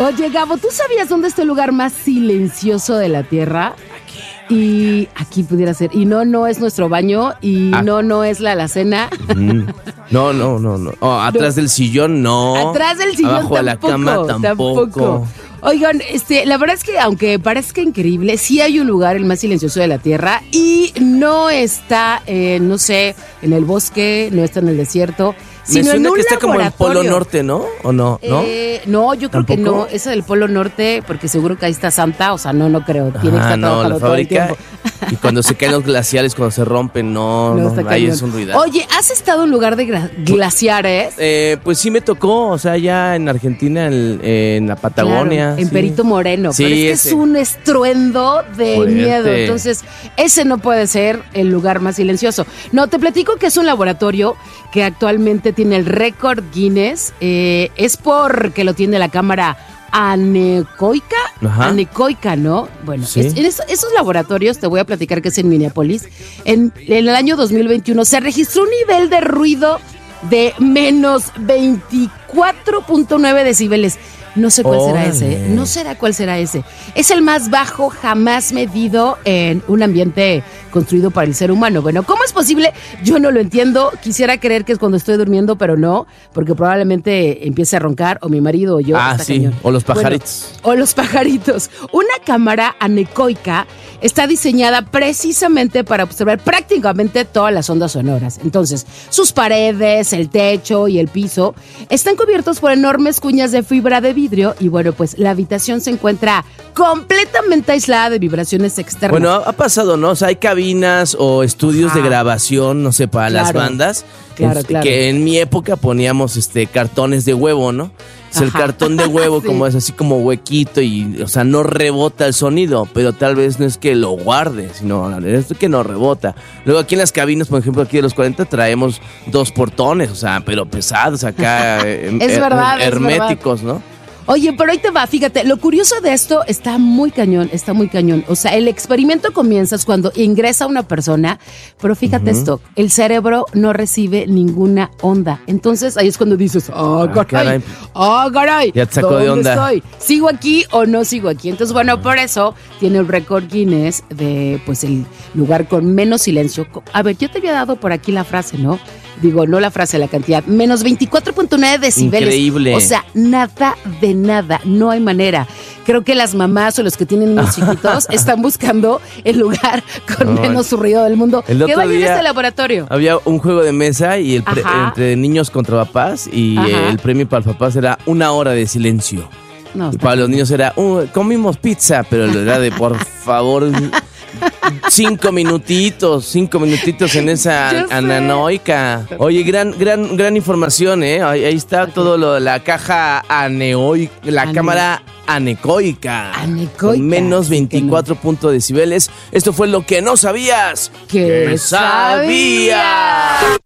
Oye, Gabo, ¿tú sabías dónde está el lugar más silencioso de la Tierra? Y aquí pudiera ser. Y no es nuestro baño. Y no es la alacena. No. Atrás del sillón, no. Atrás del sillón abajo tampoco. De la cama, tampoco. Oigan, la verdad es que aunque parezca increíble, sí hay un lugar, el más silencioso de la Tierra. Y no está, no sé, en el bosque, no está en el desierto. Me suena que está como en Polo Norte, ¿no? ¿O no? No, yo creo que no. Esa del Polo Norte, porque seguro que ahí está Santa. O sea, no creo. Tiene que estar trabajando todo el tiempo. Y cuando se caen los glaciares, cuando se rompen, no ahí es un ruidazo. Oye, ¿has estado en lugar de glaciares? Pues sí me tocó, o sea, allá en Argentina, en la Patagonia. Claro, en Perito Moreno. Sí, pero es que es un estruendo de fuerte. Miedo. Entonces, ese no puede ser el lugar más silencioso. No, te platico que es un laboratorio que actualmente tiene el récord Guinness. Es porque lo tiene la cámara anecoica. Ajá. Anecoica, ¿no? Bueno, Sí. Esos laboratorios, te voy a platicar que es en Minneapolis. En el año 2021 se registró un nivel de ruido de menos 24.9 decibeles. No sé cuál será ese. No será cuál será ese. Es el más bajo jamás medido en un ambiente construido para el ser humano. Bueno, ¿cómo es posible? Yo no lo entiendo. Quisiera creer que es cuando estoy durmiendo, pero no, porque probablemente empiece a roncar o mi marido o yo. Sí. Cañón. O los pajaritos. Bueno, o los pajaritos. Una cámara anecoica está diseñada precisamente para observar prácticamente todas las ondas sonoras. Entonces, sus paredes, el techo y el piso están cubiertos por enormes cuñas de fibra de vidrio y bueno, pues la habitación se encuentra completamente aislada de vibraciones externas. Bueno, ha pasado, ¿no? O sea, hay cabinas o estudios de grabación, no sé, para las bandas. Claro. Que en mi época poníamos cartones de huevo, ¿no? El cartón de huevo sí. como es así como huequito y, o sea, no rebota el sonido, pero tal vez no es que lo guarde, sino es que no rebota. Luego aquí en las cabinas, por ejemplo, aquí de los 40 traemos 2 portones, o sea, pero pesados acá, es verdad, herméticos, ¿no? Oye, pero ahí te va, fíjate, lo curioso de esto está muy cañón. O sea, el experimento comienza cuando ingresa una persona, pero fíjate esto, el cerebro no recibe ninguna onda. Entonces ahí es cuando dices, caray. Ya te sacó de onda. ¿Dónde estoy? ¿Sigo aquí o no sigo aquí? Entonces, bueno, por eso tiene el récord Guinness de, pues, el lugar con menos silencio. A ver, yo te había dado por aquí la frase, ¿no? Digo, no la frase, la cantidad. Menos 24.9 decibeles. Increíble. O sea, nada de nada. No hay manera. Creo que las mamás o los que tienen niños chiquitos están buscando el lugar con menos ruido del mundo. Que vayan a este laboratorio. Había un juego de mesa y entre niños contra papás y el premio para los papás era 1 hora de silencio. No, y para los niños era, comimos pizza, pero era de, por favor... 5 minutitos en esa anecoica. Oye, gran información, ¿eh? Ahí está todo lo de la caja cámara anecoica. Con menos 24 decibeles. Esto fue lo que no sabías. ¿Qué sabías?